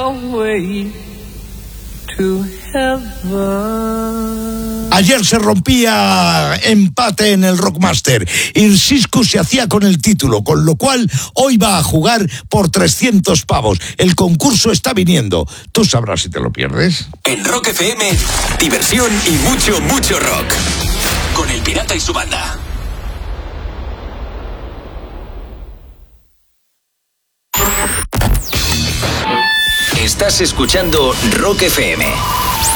way to heaven. Ayer se rompía empate en el Rockmaster y Siscu se hacía con el título, con lo cual hoy va a jugar por 300 pavos. El concurso está viniendo. Tú sabrás si te lo pierdes. En Rock FM, diversión y mucho, mucho rock. Con El Pirata y su banda. Estás escuchando Rock FM.